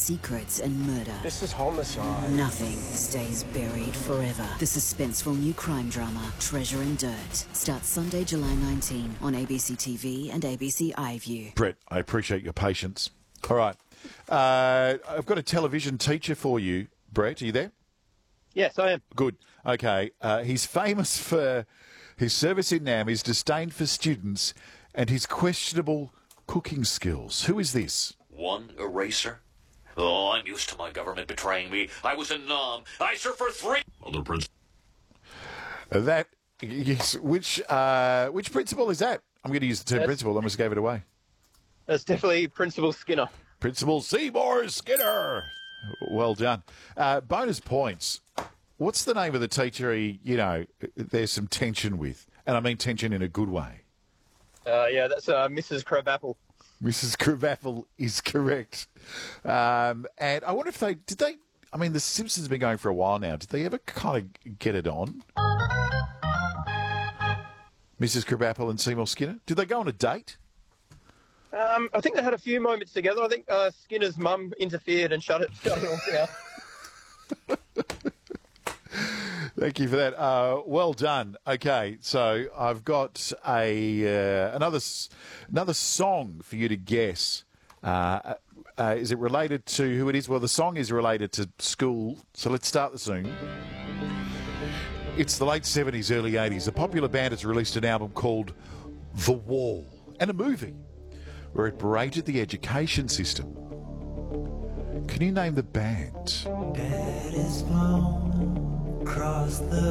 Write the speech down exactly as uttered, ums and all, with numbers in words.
secrets and murder. This is homicide. Nothing stays buried forever. The suspenseful new crime drama, Treasure and Dirt, starts Sunday, July nineteenth on A B C T V and A B C iView. Brett, I appreciate your patience. All right. Uh, I've got a television teacher for you, Brett. Are you there? Yes, I am. Good. Okay. Uh, he's famous for his service in NAM, his disdain for students, and his questionable cooking skills. Who is this? One eraser? Oh, I'm used to my government betraying me. I was in Nam. I served for three... Other prince... That, yes, which, uh, which principal is that? I'm going to use the term That's, principal. I almost gave it away. That's definitely Principal Skinner. Principal Seymour Skinner. Well done. Uh, bonus points. What's the name of the teacher he, you know, there's some tension with? And I mean tension in a good way. Uh, yeah, that's uh, Missus Crabapple. Missus Crabapple is correct. Um, and I wonder if they, did they, I mean, The Simpsons have been going for a while now. Did they ever kind of get it on? Missus Crabapple and Seymour Skinner? Did they go on a date? Um, I think they had a few moments together. I think uh, Skinner's mum interfered and shut it, shut it all down. Thank you for that. Uh, well done. Okay, so I've got a uh, another another song for you to guess. Uh, uh, is it related to who it is? Well, the song is related to school. So let's start the song. It's the late seventies, early eighties. A popular band has released an album called The Wall and a movie where it berated the education system. Can you name the band? Dead is flown across the